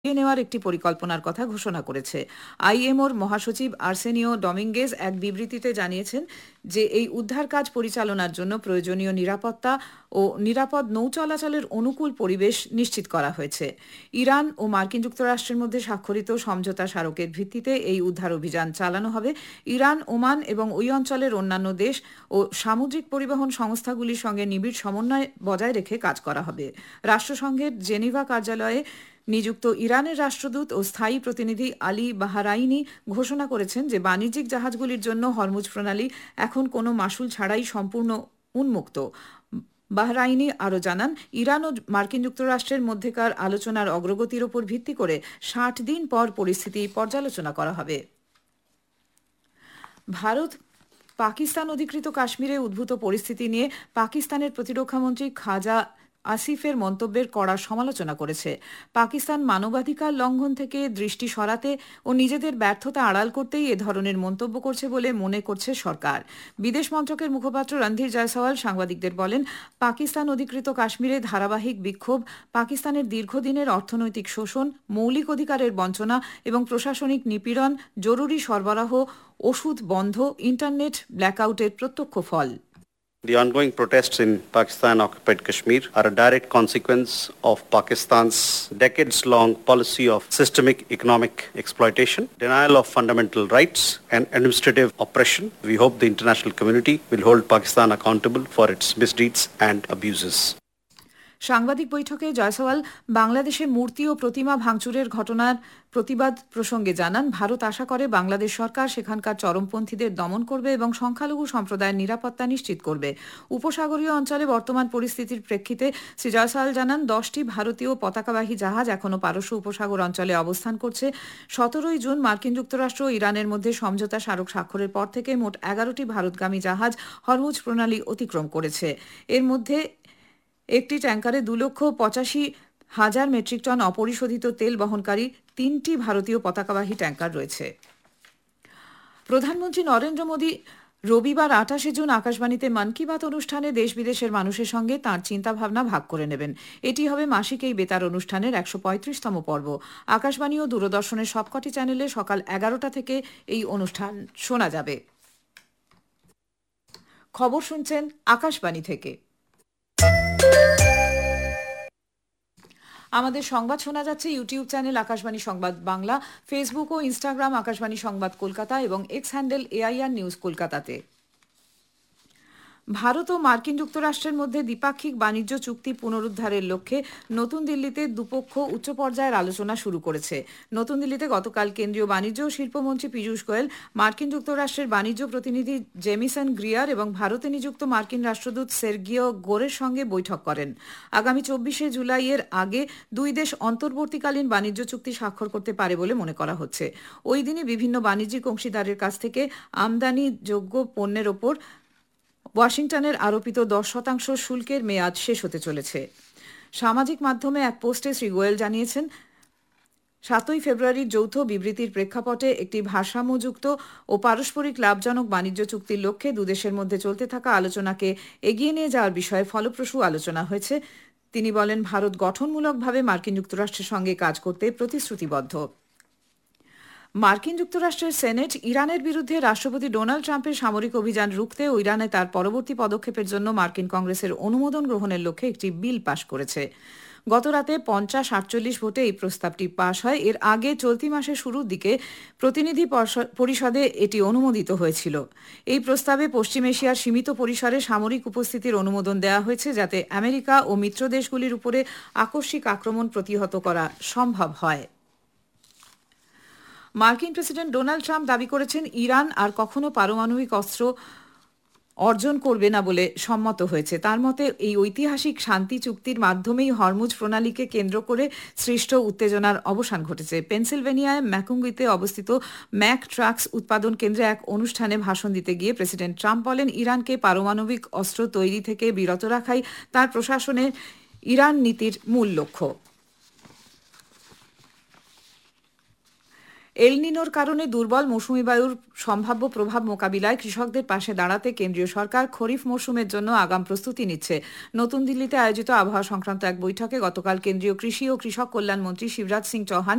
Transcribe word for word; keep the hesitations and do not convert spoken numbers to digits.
এগিয়ে নেওয়ার একটি পরিকল্পনার কথা ঘোষণা করেছে। আইএমওর মহাসচিব আর্সেনিও ডমিঙ্গেজ এক বিবৃতিতে জানিয়েছেন যে এই উদ্ধার কাজ পরিচালনার জন্য প্রয়োজনীয় নিরাপত্তা ও নিরাপদ নৌ চলাচলের অনুকূল পরিবেশ নিশ্চিত করা হয়েছে। ইরান ও মার্কিন যুক্তরাষ্ট্রের মধ্যে স্বাক্ষরিত সমঝোতা স্মারকের ভিত্তিতে এই উদ্ধার অভিযান চালানো হবে। ইরান, ওমান এবং ওই অঞ্চলের অন্যান্য দেশ ও সামুদ্রিক পরিবহন সংস্থাগুলির সঙ্গে নিবিড় সমন্বয় বজায় রেখে কাজ করা হবে। রাষ্ট্রসংঘের জেনেভা কার্যালয়ে নিযুক্ত ইরানের রাষ্ট্রদূত ও স্থায়ী প্রতিনিধি আলী বাহারাইনি ঘোষণা করেছেন যে বাণিজ্যিক জাহাজগুলির জন্য হরমুজ প্রণালী এখন কোনো মাশুল ছাড়াই সম্পূর্ণ উন্মুক্ত। বাহরাইনি আরও জানান, ইরান ও মার্কিন যুক্তরাষ্ট্রের মধ্যেকার আলোচনার অগ্রগতির ওপর ভিত্তি করে ষাট দিন পর পরিস্থিতি পর্যালোচনা করা হবে। ভারত পাকিস্তান অধিকৃত কাশ্মীরে উদ্ভূত পরিস্থিতি নিয়ে পাকিস্তানের প্রতিরক্ষামন্ত্রী খাজা আসিফের মন্তব্যের কড়া সমালোচনা করেছে। পাকিস্তান মানবাধিকার লঙ্ঘন থেকে দৃষ্টি সরাতে ও নিজেদের ব্যর্থতা আড়াল করতেই এ ধরনের মন্তব্য করছে বলে মনে করছে সরকার। বিদেশ মন্ত্রকের মুখপাত্র রণধীর জয়সওয়াল সাংবাদিকদের বলেন, পাকিস্তান অধিকৃত কাশ্মীরে ধারাবাহিক বিক্ষোভ পাকিস্তানের দীর্ঘদিনের অর্থনৈতিক শোষণ, মৌলিক অধিকারের বঞ্চনা এবং প্রশাসনিক নিপীড়ন, জরুরি সরবরাহ, ওষুধ বন্ধ, ইন্টারনেট ব্ল্যাকআউটের প্রত্যক্ষ ফল। The ongoing protests in Pakistan-occupied Kashmir are a direct consequence of Pakistan's decades-long policy of systemic economic exploitation, denial of fundamental rights, and administrative oppression. We hope the international community will hold Pakistan accountable for its misdeeds and abuses. সাংবাদিক বৈঠকে জয়সওয়াল বাংলাদেশে মূর্তি ও প্রতিমা ভাঙচুরের ঘটনার প্রতিবাদ প্রসঙ্গে জানান, ভারত আশা করে বাংলাদেশ সরকার সেখানকার চরমপন্থীদের দমন করবে এবং সংখ্যালঘু সম্প্রদায়ের নিরাপত্তা নিশ্চিত করবে। উপসাগরীয় অঞ্চলে বর্তমান পরিস্থিতির প্রেক্ষিতে শ্রী জয়সওয়াল জানান, দশটি ভারতীয় পতাকাবাহী জাহাজ এখনও পারস্য উপসাগর অঞ্চলে অবস্থান করছে। সতেরোই জুন মার্কিন যুক্তরাষ্ট্র ও ইরানের মধ্যে সমঝোতা স্মারক স্বাক্ষরের পর থেকে মোট এগারোটি ভারতগামী জাহাজ হরমুজ প্রণালী অতিক্রম করেছে। এর মধ্যে একটি ট্যাঙ্কারে দু লক্ষ পঁচাশি হাজার মেট্রিক টন অপরিশোধিত তেল বহনকারী তিনটি ভারতীয় পতাকাবাহী ট্যাঙ্কার রয়েছে। প্রধানমন্ত্রী নরেন্দ্র মোদী রবিবার আঠাশে জুন আকাশবাণীতে মন কি বাত অনুষ্ঠানে দেশ বিদেশের মানুষের সঙ্গে তাঁর চিন্তাভাবনা ভাগ করে নেবেন। এটি হবে মাসিক এই বেতার অনুষ্ঠানের একশো পঁয়ত্রিশতম পর্ব। আকাশবাণী ও দূরদর্শনের সবকটি চ্যানেলে সকাল এগারোটা থেকে এই অনুষ্ঠান শোনা যাবে। খবর শুনছেন আকাশবাণী থেকে। আমাদের সংবাদ শোনা যাচ্ছে ইউটিউব চ্যানেল আকাশবাণী সংবাদ বাংলা, ফেসবুক ও ইনস্টাগ্রাম আকাশবাণী সংবাদ কলকাতা এবং এক্স হ্যান্ডেল এআইআর নিউজ কলকাতাতে। ভারত ও মার্কিন যুক্তরাষ্ট্রের মধ্যে দ্বিপাক্ষিক বাণিজ্য চুক্তি পুনরুদ্ধারের লক্ষ্যে নতুন দিল্লিতে দুপক্ষ উচ্চ পর্যায়ের আলোচনা শুরু করেছে। নতুন দিল্লিতে গতকাল কেন্দ্রীয় বাণিজ্য ও শিল্পমন্ত্রী পীযূষ গোয়েল, মার্কিন যুক্তরাষ্ট্রের বাণিজ্য প্রতিনিধি জেমিসন গ্রিয়ার এবং ভারতে নিযুক্ত মার্কিন রাষ্ট্রদূত সের্গিও গোরের সঙ্গে বৈঠক করেন। আগামী চব্বিশে জুলাইয়ের আগে দুই দেশ অন্তর্বর্তীকালীন বাণিজ্য চুক্তি স্বাক্ষর করতে পারে বলে মনে করা হচ্ছে। ওই দিনই বিভিন্ন বাণিজ্যিক অংশীদারের কাছ থেকে আমদানিযোগ্য পণ্যের ওপর ওয়াশিংটনের আরোপিত দশ শতাংশ শুল্কের মেয়াদ শেষ হতে চলেছে। সামাজিক মাধ্যমে এক পোস্টে শ্রী গোয়েল জানিয়েছেন, সাতই ফেব্রুয়ারির যৌথ বিবৃতির প্রেক্ষাপটে একটি ভারসাম্যযুক্ত ও পারস্পরিক লাভজনক বাণিজ্য চুক্তির লক্ষ্যে দুদেশের মধ্যে চলতে থাকা আলোচনাকে এগিয়ে নিয়ে যাওয়ার বিষয়ে ফলপ্রসূ আলোচনা হয়েছে। তিনি বলেন, ভারত গঠনমূলকভাবে মার্কিন যুক্তরাষ্ট্রের সঙ্গে কাজ করতে প্রতিশ্রুতিবদ্ধ। মার্কিন যুক্তরাষ্ট্রের সেনেট ইরানের বিরুদ্ধে রাষ্ট্রপতি ডোনাল্ড ট্রাম্পের সামরিক অভিযান রুখতে ও ইরানে তার পরবর্তী পদক্ষেপের জন্য মার্কিন কংগ্রেসের অনুমোদন গ্রহণের লক্ষ্যে একটি বিল পাশ করেছে। গতরাতে পঞ্চাশ আটচল্লিশ ভোটে এই প্রস্তাবটি পাশ হয়। এর আগে চলতি মাসের শুরুর দিকে প্রতিনিধি পরিষদে এটি অনুমোদিত হয়েছিল। এই প্রস্তাবে পশ্চিম এশিয়ার সীমিত পরিসরে সামরিক উপস্থিতির অনুমোদন দেওয়া হয়েছে, যাতে আমেরিকা ও মিত্র দেশগুলির উপরে আকস্মিক আক্রমণ প্রতিহত করা সম্ভব হয়। মার্কিন প্রেসিডেন্ট ডোনাল্ড ট্রাম্প দাবি করেছেন, ইরান আর কখনো পারমাণবিক অস্ত্র অর্জন করবে না বলে সম্মত হয়েছে। তার মতে এই ঐতিহাসিক শান্তি চুক্তির মাধ্যমেই হরমুজ প্রণালীকে কেন্দ্র করে সৃষ্ট উত্তেজনার অবসান ঘটেছে। পেনসিলভেনিয়ায় ম্যাকুঙ্গিতে অবস্থিত ম্যাক ট্রাক্স উৎপাদন কেন্দ্রে এক অনুষ্ঠানে ভাষণ দিতে গিয়ে প্রেসিডেন্ট ট্রাম্প বলেন, ইরানকে পারমাণবিক অস্ত্র তৈরি থেকে বিরত রাখাই তার প্রশাসনের ইরান নীতির মূল লক্ষ্য। এল নিনোর কারণে দুর্বল মৌসুমী বায়ুর সম্ভাব্য প্রভাব মোকাবিলায় কৃষকদের পাশে দাঁড়াতে কেন্দ্রীয় সরকার খরিফ মৌসুমের জন্য আগাম প্রস্তুতি নিচ্ছে। নতুন দিল্লিতে আয়োজিত আবহাওয়া সংক্রান্ত এক বৈঠকে গতকাল কেন্দ্রীয় কৃষি ও কৃষক কল্যাণ মন্ত্রী শিবরাজ সিং চৌহান